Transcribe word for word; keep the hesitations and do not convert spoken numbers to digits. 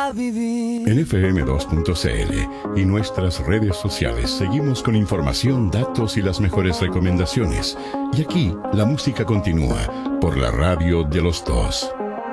a vivir. En F M dos punto C L y nuestras redes sociales seguimos con información, datos y las mejores recomendaciones. Y aquí la música continúa por la radio de los dos.